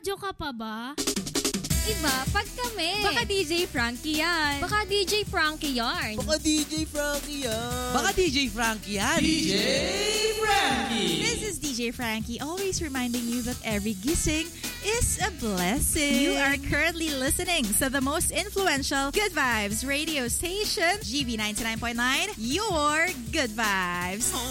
Nagre-radyo ka pa ba? Iba, pag kami. Baka DJ Frankie yan. Baka DJ Frankie yarn. Baka DJ Frankie yan. Baka DJ Frankie yan. DJ Frankie. This is DJ Frankie, always reminding you that every gising is a blessing. You are currently listening to the most influential Good Vibes radio station, GB 99.9, your Good Vibes.